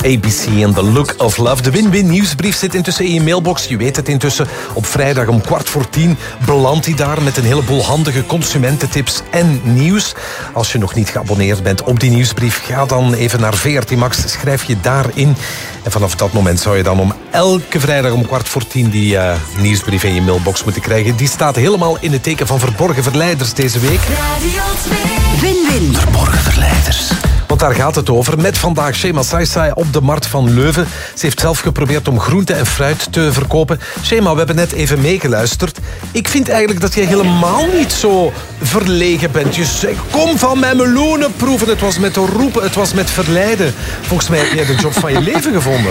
ABC en The Look of Love. De Win-Win nieuwsbrief zit intussen in je mailbox. Je weet het intussen. Op vrijdag om 9:15 belandt hij daar met een heleboel handige consumententips en nieuws. Als je nog niet geabonneerd bent op die nieuwsbrief, ga dan even naar VRT Max. Schrijf je daarin. En vanaf dat moment zou je dan om elke vrijdag om 9:15 die nieuwsbrief in je mailbox moeten krijgen. Die staat helemaal in het teken van verborgen verleiders deze week. Win-win. Verborgen verleiders. Want daar gaat het over. Met vandaag Shema Saisai op de Markt van Leuven. Ze heeft zelf geprobeerd om groente en fruit te verkopen. Shema, we hebben net even meegeluisterd. Ik vind eigenlijk dat je helemaal niet zo verlegen bent. Je zegt, kom van mijn meloenen proeven. Het was met roepen, het was met verleiden. Volgens mij heb jij de job van je leven gevonden.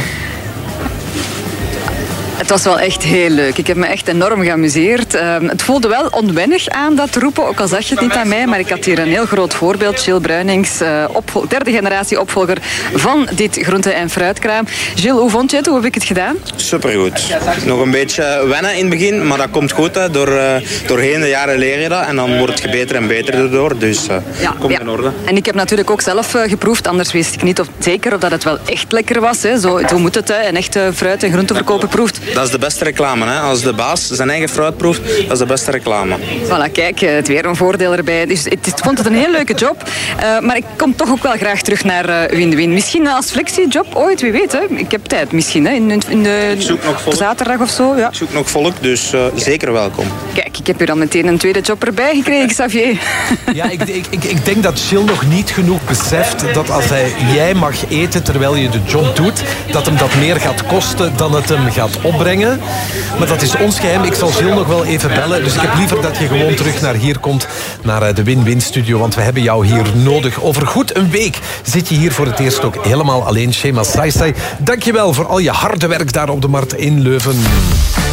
Het was wel echt heel leuk. Ik heb me echt enorm geamuseerd. Het voelde wel onwennig aan, dat roepen, ook al zag je het niet aan mij. Maar ik had hier een heel groot voorbeeld. Gilles Bruinings, derde generatie opvolger van dit groente- en fruitkraam. Gilles, hoe vond je het? Hoe heb ik het gedaan? Supergoed. Nog een beetje wennen in het begin, maar dat komt goed. Hè. Doorheen de jaren leer je dat en dan wordt het beter en beter erdoor. Dus komt in orde. En ik heb natuurlijk ook zelf geproefd, anders wist ik niet zeker of dat het wel echt lekker was. Hè. Zo moet het, hè. Een echte fruit- en groenteverkoper proeft. Dat is de beste reclame. Hè. Als de baas zijn eigen fruit proeft, dat is de beste reclame. Voilà, kijk, het weer een voordeel erbij. Dus ik vond het een heel leuke job. Maar ik kom toch ook wel graag terug naar Win-Win. Misschien als flexiejob ooit, wie weet. Hè. Ik heb tijd misschien, hè. In de zaterdag of zo. Ja. Ik zoek nog volk, dus zeker welkom. Kijk, ik heb hier dan meteen een tweede job erbij gekregen, Xavier. Ja, ik denk dat Gilles nog niet genoeg beseft dat als jij mag eten terwijl je de job doet, dat hem dat meer gaat kosten dan het hem gaat opbrengen. Maar dat is ons geheim. Ik zal Gilles nog wel even bellen. Dus ik heb liever dat je gewoon terug naar hier komt, naar de Win-Win studio, want we hebben jou hier nodig. Over goed een week zit je hier voor het eerst ook helemaal alleen. Shema Saisai, dankjewel voor al je harde werk daar op de Markt in Leuven.